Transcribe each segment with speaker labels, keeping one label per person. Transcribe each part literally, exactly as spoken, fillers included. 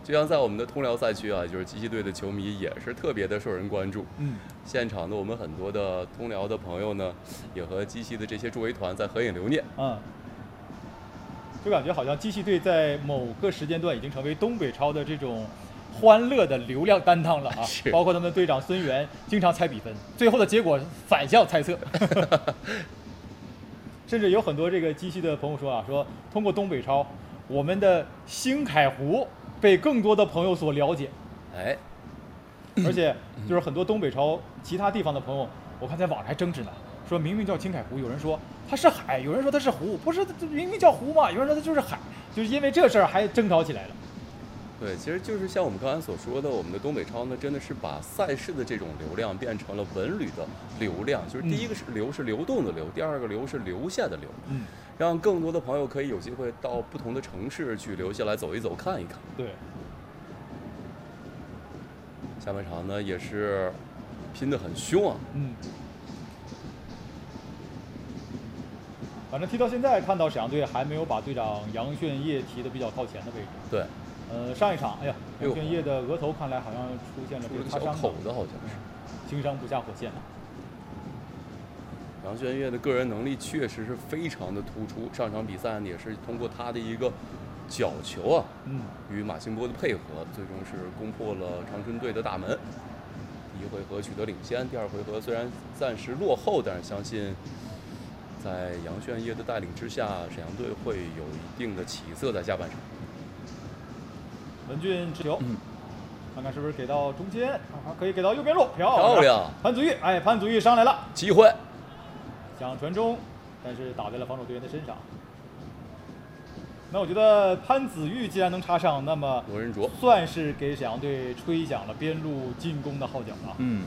Speaker 1: 就像在我们的通辽赛区啊，就是机器队的球迷也是特别的受人关注。
Speaker 2: 嗯，
Speaker 1: 现场的我们很多的通辽的朋友呢，也和机器的这些助威团在合影留念。
Speaker 2: 嗯，就感觉好像机器队在某个时间段已经成为东北超的这种欢乐的流量担当了啊！包括他们的队长孙源经常猜比分，最后的结果反向猜测。甚至有很多这个机器的朋友说啊，说通过东北超，我们的星凯湖被更多的朋友所了解。
Speaker 1: 哎，
Speaker 2: 而且就是很多东北超其他地方的朋友，我看在网上还争执呢，说明明叫青凯湖，有人说它是海，有人说它是湖，不是明明叫湖嘛，有人说它就是海，就是因为这事儿还争吵起来了。
Speaker 1: 对，其实就是像我们刚才所说的，我们的东北超呢，真的是把赛事的这种流量变成了文旅的流量，就是第一个是流是流动的流，第二个流是留下的流，
Speaker 2: 嗯，
Speaker 1: 让更多的朋友可以有机会到不同的城市去留下来走一走、看一看。
Speaker 2: 对。
Speaker 1: 下半场呢也是拼得很凶啊。
Speaker 2: 嗯。反正踢到现在，看到沈阳队还没有把队长杨炫烨提得比较靠前的位置。
Speaker 1: 对。
Speaker 2: 呃，上一场，哎呀，杨炫烨的额头看来好像出现了这个擦伤
Speaker 1: 口子，好像是，
Speaker 2: 轻伤不下火线了。
Speaker 1: 杨炫烨的个人能力确实是非常的突出，上场比赛也是通过他的一个角球啊，
Speaker 2: 嗯，
Speaker 1: 与马兴波的配合，最终是攻破了长春队的大门。第一回合取得领先，第二回合虽然暂时落后，但是相信在杨炫烨的带领之下，沈阳队会有一定的起色在下半场。
Speaker 2: 文俊持球，
Speaker 1: 嗯，
Speaker 2: 看看是不是给到中间，啊，可以给到右边路，漂
Speaker 1: 亮！漂亮！
Speaker 2: 潘祖玉，哎，潘祖玉上来了，
Speaker 1: 机会，
Speaker 2: 想传中，但是打在了防守队员的身上。那我觉得潘子玉既然能插上，那么
Speaker 1: 罗仁卓
Speaker 2: 算是给沈阳队吹响了边路进攻的号角了。
Speaker 1: 嗯。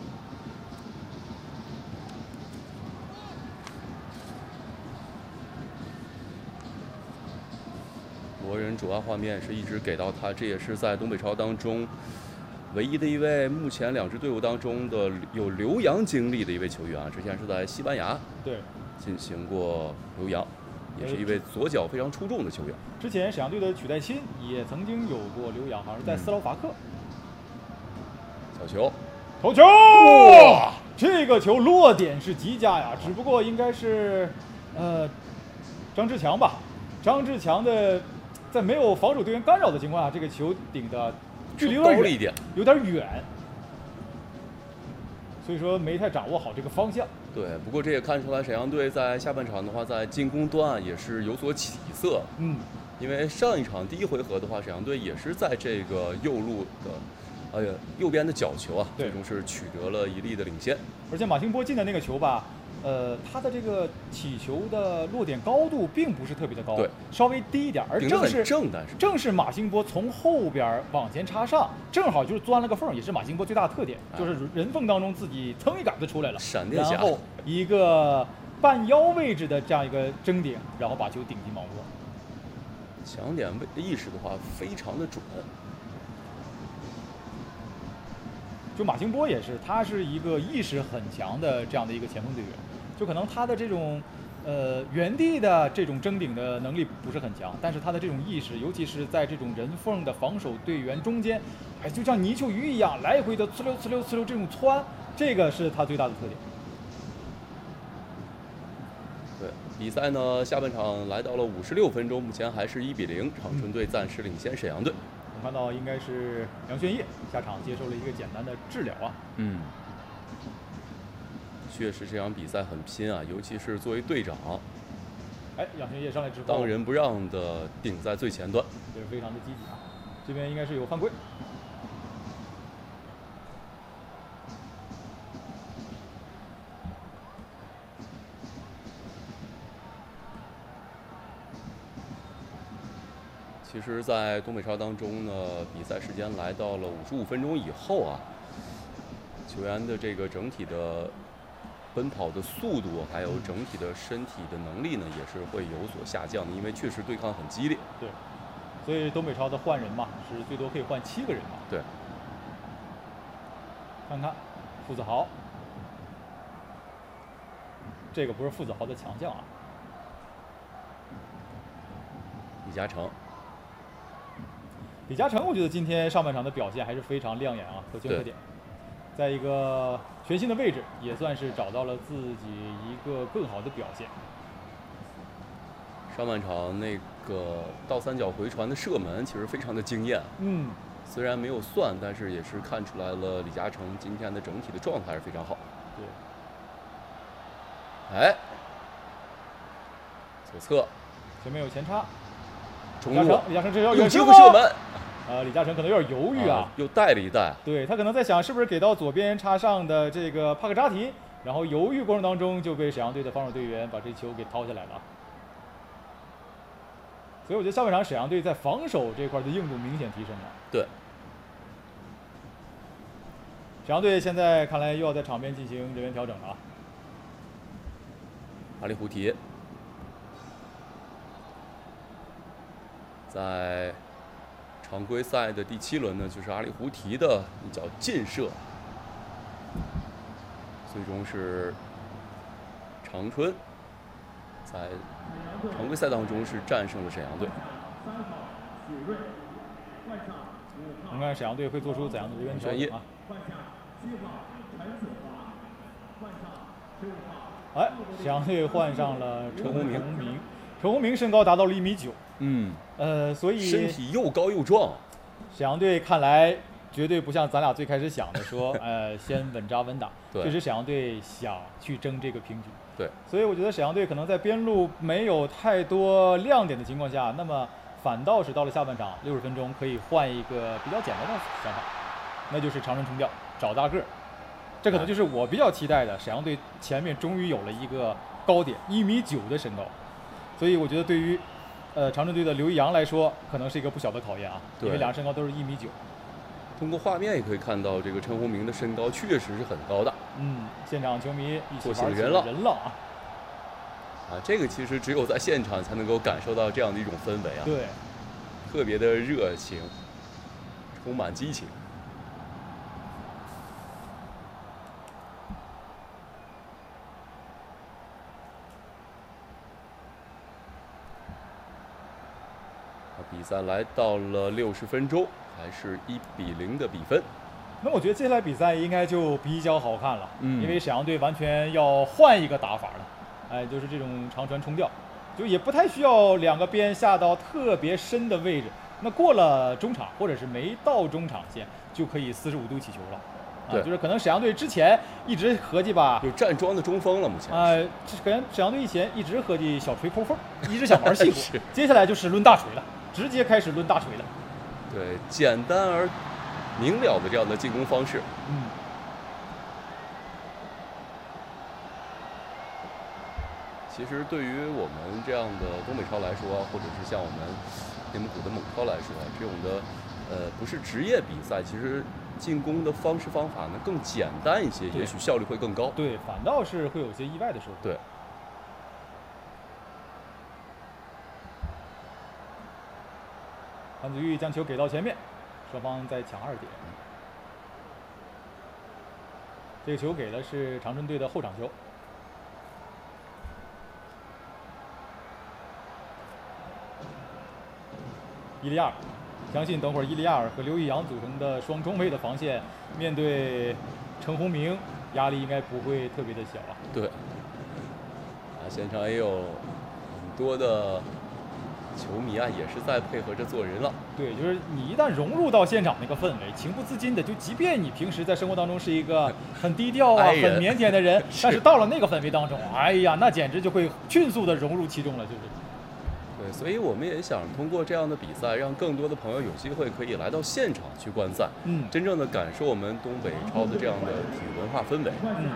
Speaker 1: 罗仁主要画面是一直给到他，这也是在东北超当中唯一的一位目前两支队伍当中的有留洋经历的一位球员啊。之前是在西班牙
Speaker 2: 对
Speaker 1: 进行过留洋，也是一位左脚非常出众的球员。
Speaker 2: 之前沈阳队的曲代钦也曾经有过留洋，好像是在斯洛伐克。
Speaker 1: 小球，
Speaker 2: 头球！哇，这个球落点是极佳呀，只不过应该是呃张志强吧，张志强的。在没有防守队员干扰的情况下，这个球顶的距离有点远，有点远，所以说没太掌握好这个方向。
Speaker 1: 对，不过这也看出来沈阳队在下半场的话，在进攻端也是有所起色。
Speaker 2: 嗯，
Speaker 1: 因为上一场第一回合的话，沈阳队也是在这个右路的，哎呀，右边的角球啊，最终是取得了一粒的领先。
Speaker 2: 而且马兴波进的那个球吧。呃，他的这个起球的落点高度并不是特别的高，
Speaker 1: 对，
Speaker 2: 稍微低一点，而正是
Speaker 1: 正，但是
Speaker 2: 正是马兴波从后边往前插上，正好就是钻了个缝，也是马兴波最大的特点，
Speaker 1: 哎、
Speaker 2: 就是人缝当中自己蹭一杆子出来了，
Speaker 1: 闪电侠，
Speaker 2: 然后一个半腰位置的这样一个争顶，然后把球顶进网窝。
Speaker 1: 抢点意识的话，非常的准。
Speaker 2: 就马兴波也是，他是一个意识很强的这样的一个前锋队员。就可能他的这种，呃，原地的这种争顶的能力不是很强，但是他的这种意识，尤其是在这种人缝的防守队员中间，哎，就像泥鳅鱼一样来回的呲溜呲溜呲溜这种窜，这个是他最大的特点。
Speaker 1: 对，比赛呢下半场来到了五十六分钟，目前还是一比零，长春队暂时领先沈阳队。
Speaker 2: 我看到应该是杨炫烨下场接受了一个简单的治疗啊。
Speaker 1: 嗯。确实这场比赛很拼啊，尤其是作为队长，
Speaker 2: 哎，杨炫烨上来之后，
Speaker 1: 当仁不让的顶在最前端，
Speaker 2: 这是非常的积极啊。这边应该是有犯规。
Speaker 1: 其实，在东北超当中呢，比赛时间来到了五十五分钟以后啊，球员的这个整体的奔跑的速度，还有整体的身体的能力呢，也是会有所下降的，因为确实对抗很激烈。
Speaker 2: 对，所以东北超的换人嘛，是最多可以换七个人嘛。
Speaker 1: 对。
Speaker 2: 看看，傅子豪，这个不是傅子豪的强项啊。
Speaker 1: 李嘉诚，
Speaker 2: 李嘉诚，我觉得今天上半场的表现还是非常亮眼啊，可圈可点。在一个全新的位置，也算是找到了自己一个更好的表现。
Speaker 1: 上半场那个倒三角回传的射门其实非常的惊艳，
Speaker 2: 嗯，
Speaker 1: 虽然没有算，但是也是看出来了李嘉诚今天的整体的状态是非常好。
Speaker 2: 对，
Speaker 1: 哎，左侧
Speaker 2: 前面有前插，
Speaker 1: 中路，
Speaker 2: 李嘉诚这要
Speaker 1: 有机会射门。
Speaker 2: 呃，李嘉诚可能有点犹豫啊，
Speaker 1: 啊又带了一带。
Speaker 2: 对他可能在想是不是给到左边插上的这个帕克扎提，然后犹豫过程当中就被沈阳队的防守队员把这球给掏下来了。所以我觉得下半场沈阳队在防守这块的硬度明显提升了。
Speaker 1: 对，
Speaker 2: 沈阳队现在看来又要在场边进行人员调整了啊。
Speaker 1: 阿里胡提在常规赛的第七轮呢，就是阿里胡提的一脚劲射，最终是长春在常规赛当中是战胜了沈阳队。
Speaker 2: 我们看沈阳队会做出怎样的人员调整啊？哎，沈阳队换上了陈鸿明，陈鸿明身高达到了一米九。
Speaker 1: 嗯，
Speaker 2: 呃，所以
Speaker 1: 身体又高又壮。
Speaker 2: 沈阳队看来绝对不像咱俩最开始想的说，呃，先稳扎稳打。确实，沈阳队想去争这个平局。
Speaker 1: 对，
Speaker 2: 所以我觉得沈阳队可能在边路没有太多亮点的情况下，那么反倒是到了下半场六十分钟可以换一个比较简单的想法，那就是长传冲吊找大个儿。这可能就是我比较期待的，沈阳队前面终于有了一个高点，一米九的身高。所以我觉得对于呃长春队的刘易阳来说，可能是一个不小的考验啊，因为两人身高都是一米九。
Speaker 1: 通过画面也可以看到，这个陈鸿明的身高确实是很高的。
Speaker 2: 嗯，现场球迷一起
Speaker 1: 做起了
Speaker 2: 人
Speaker 1: 浪
Speaker 2: 人浪啊！
Speaker 1: 啊，这个其实只有在现场才能够感受到这样的一种氛围啊。
Speaker 2: 对，
Speaker 1: 特别的热情，充满激情。比赛来到了六十分钟，还是一比零的比分。
Speaker 2: 那我觉得接下来比赛应该就比较好看了，
Speaker 1: 嗯，
Speaker 2: 因为沈阳队完全要换一个打法了，哎，就是这种长传冲吊，就也不太需要两个边下到特别深的位置，那过了中场或者是没到中场线就可以四十五度起球了。啊，就是可能沈阳队之前一直合计吧，
Speaker 1: 有站桩的中锋了，目前。
Speaker 2: 啊、呃，可能沈阳队以前一直合计小锤抠缝，一直想玩细活，接下来就是抡大锤了，直接开始抡大锤了。
Speaker 1: 对，简单而明了的这样的进攻方式。
Speaker 2: 嗯。
Speaker 1: 其实对于我们这样的东北超来说，或者是像我们内蒙古的蒙超来说，这种的呃不是职业比赛，其实进攻的方式方法呢更简单一些，也许效率会更高。
Speaker 2: 对，反倒是会有些意外的收获。
Speaker 1: 对。
Speaker 2: 范子玉将球给到前面，双方在抢二点。这个球给的是长春队的后场球。伊利亚尔，相信等会儿伊利亚尔和刘易阳组成的双中卫的防线，面对陈鸿明，压力应该不会特别的小啊。
Speaker 1: 对。啊，现场也有很多的球迷啊，也是在配合着做人了。
Speaker 2: 对，就是你一旦融入到现场那个氛围，情不自禁的，就即便你平时在生活当中是一个很低调啊、很腼腆的人，但是到了那个氛围当中，哎呀，那简直就会迅速的融入其中了，就是。
Speaker 1: 对，所以我们也想通过这样的比赛，让更多的朋友有机会可以来到现场去观赛，
Speaker 2: 嗯，
Speaker 1: 真正的感受我们东北超的这样的体育文化氛围。
Speaker 2: 嗯。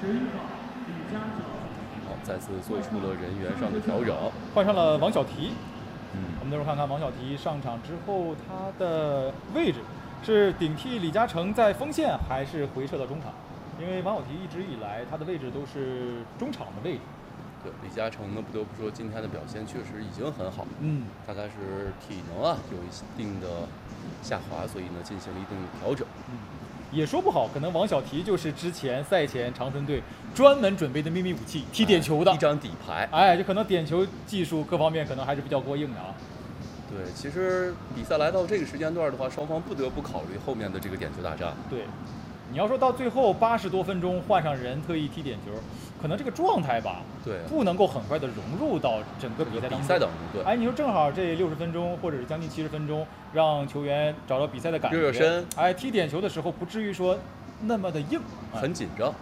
Speaker 1: 好，再次做出了人员上的调整，
Speaker 2: 换上了王小提。
Speaker 1: 嗯，
Speaker 2: 我们等会儿看看王小提上场之后，他的位置是顶替李嘉诚在锋线，还是回撤到中场？因为王小提一直以来他的位置都是中场的位置。
Speaker 1: 对，李嘉诚呢，不得不说今天的表现确实已经很好。
Speaker 2: 嗯，
Speaker 1: 大概是体能啊有一定的下滑，所以呢进行了一定的调整。
Speaker 2: 嗯，也说不好，可能王小提就是之前赛前长春队专门准备的秘密武器，踢点球的、
Speaker 1: 哎、一张底牌。
Speaker 2: 哎，就可能点球技术各方面可能还是比较过硬的啊。
Speaker 1: 对，其实比赛来到这个时间段的话，双方不得不考虑后面的这个点球大战。
Speaker 2: 对，你要说到最后八十多分钟换上人特意踢点球，可能这个状态吧，
Speaker 1: 对，
Speaker 2: 不能够很快的融入到整个比赛当中。
Speaker 1: 比赛当中，对。
Speaker 2: 哎，你说正好这六十分钟或者是将近七十分钟，让球员找到比赛的感觉，
Speaker 1: 热热身。
Speaker 2: 哎，踢点球的时候不至于说那么的硬，
Speaker 1: 哎、很紧张。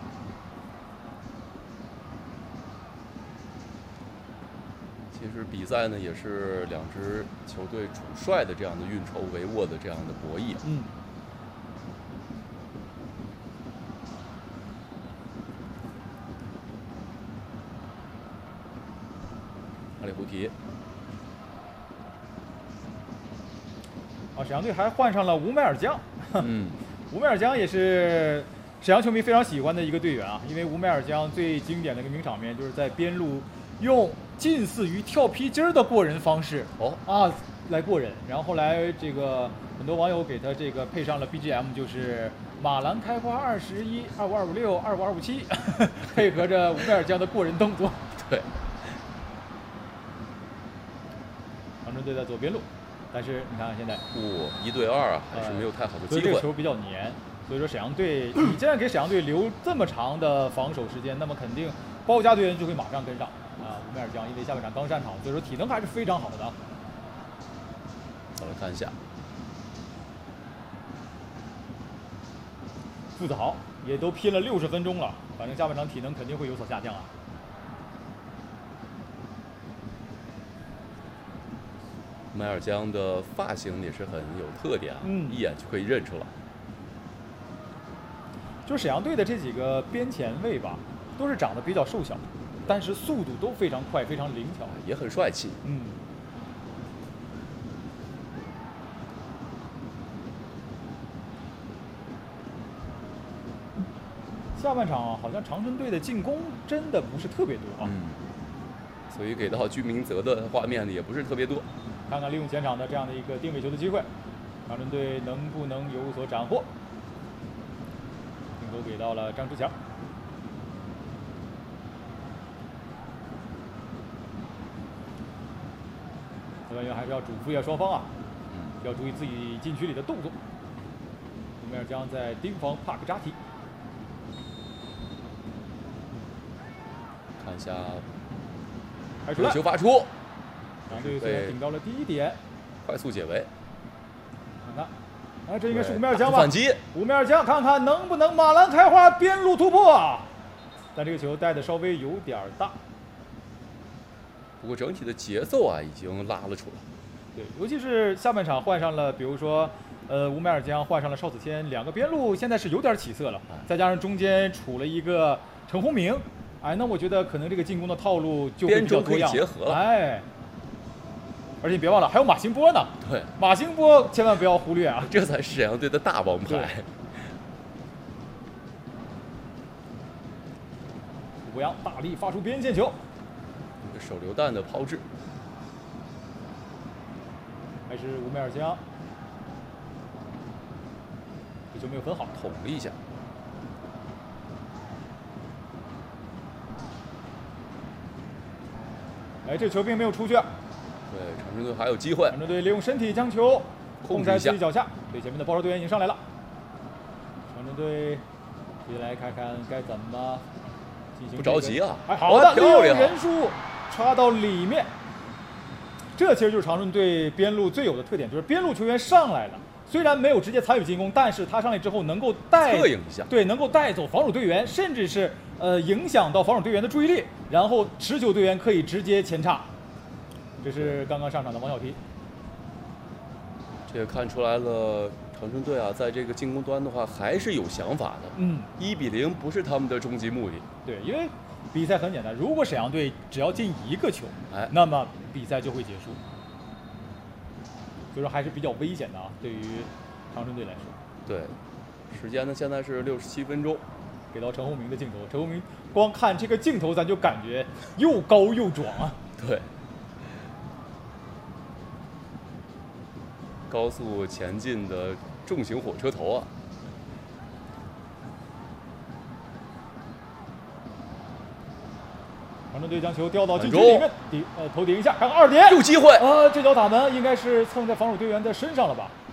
Speaker 1: 其实比赛呢，也是两支球队主帅的这样的运筹帷幄的这样的博弈。
Speaker 2: 嗯。
Speaker 1: 阿里胡提。
Speaker 2: 啊，沈阳队还换上了吴梅尔江。
Speaker 1: 嗯。
Speaker 2: 吴梅尔江也是沈阳球迷非常喜欢的一个队员啊，因为吴梅尔江最经典的一个名场面就是在边路用近似于跳皮筋儿的过人方式
Speaker 1: 哦
Speaker 2: 啊来过人，然后后来这个很多网友给他这个配上了 B G M， 就是马兰开花二十一二五二五六二五二五七，配合着吴梅尔江的过人动作。
Speaker 1: 对。
Speaker 2: 长春队在左边路，但是你看现在，
Speaker 1: 哦，一对二啊，还是没有太好的机会。
Speaker 2: 所以这个球比较黏，所以说沈阳队，你既然给沈阳队留这么长的防守时间，那么肯定包夹队员就会马上跟上啊。吴梅尔江因为下半场刚上场，所以说体能还是非常好的。
Speaker 1: 再来看一下，
Speaker 2: 傅子豪也都拼了六十分钟了，反正下半场体能肯定会有所下降啊。
Speaker 1: 梅尔江的发型也是很有特点啊，
Speaker 2: 嗯，
Speaker 1: 一眼就可以认出来。
Speaker 2: 就是沈阳队的这几个边前卫吧，都是长得比较瘦小，但是速度都非常快，非常灵巧，
Speaker 1: 也很帅气。
Speaker 2: 嗯。下半场好像长春队的进攻真的不是特别多啊，
Speaker 1: 嗯，所以给到居民泽的画面也不是特别多。
Speaker 2: 看看利用前场的这样的一个定位球的机会，长春队能不能有所斩获？进球给到了张志强。裁判员还是要嘱咐一下双方啊，
Speaker 1: 嗯，
Speaker 2: 要注意自己禁区里的动作。吴梅尔江在盯防帕克扎提。
Speaker 1: 看一下，
Speaker 2: 有
Speaker 1: 球发出，
Speaker 2: 两队虽然顶到了第一点，
Speaker 1: 快速解围。
Speaker 2: 看看，啊，这应该是吴梅尔江吧？
Speaker 1: 反击，
Speaker 2: 吴梅尔江，看看能不能马兰开花边路突破，但这个球带的稍微有点大。
Speaker 1: 不过整体的节奏啊，已经拉了出来。
Speaker 2: 对，尤其是下半场换上了，比如说，呃，吴梅尔江换上了邵子谦，两个边路现在是有点起色了，再加上中间处了一个陈鸿明。哎，那我觉得可能这个进攻的套路就会比较多样，
Speaker 1: 结合了。
Speaker 2: 哎，而且你别忘了还有马兴波呢。
Speaker 1: 对，
Speaker 2: 马兴波千万不要忽略啊，
Speaker 1: 这才是沈阳队的大王牌。
Speaker 2: 吴博洋大力发出边线球，
Speaker 1: 一个手榴弹的抛掷，
Speaker 2: 还是吴梅尔江，这球没有分好，
Speaker 1: 捅了一下。
Speaker 2: 哎，这球并没有出去。
Speaker 1: 对，长春队还有机会。
Speaker 2: 长春队利用身体将球控在自己脚下，对前面的包抄队员已经上来了。长春队接下来看看该怎么进行、这个。
Speaker 1: 不着急啊！
Speaker 2: 哎，好的，利用
Speaker 1: 亮
Speaker 2: 人数插到里面。这其实就是长春队边路最有的特点，就是边路球员上来了，虽然没有直接参与进攻，但是他上来之后能够带
Speaker 1: 策应一下，
Speaker 2: 对，能够带走防守队员，甚至是呃影响到防守队员的注意力，然后持球队员可以直接前插。这是刚刚上场的王晓踢。
Speaker 1: 这也看出来了，长春队啊，在这个进攻端的话还是有想法的。
Speaker 2: 嗯，
Speaker 1: 一比零不是他们的终极目的。
Speaker 2: 对，因为比赛很简单，如果沈阳队只要进一个球，
Speaker 1: 哎，
Speaker 2: 那么比赛就会结束。所以说还是比较危险的啊，对于长春队来说。
Speaker 1: 对，时间呢现在是六十七分钟，
Speaker 2: 给到陈鸿明的镜头，陈鸿明光看这个镜头，咱就感觉又高又壮啊。
Speaker 1: 对，高速前进的重型火车头啊。
Speaker 2: 长长春队将球吊到禁区
Speaker 1: 传中
Speaker 2: 里面，顶呃头顶一下，看看二点，
Speaker 1: 有机会，
Speaker 2: 呃，这脚打门应该是蹭在防守队员的身上了吧？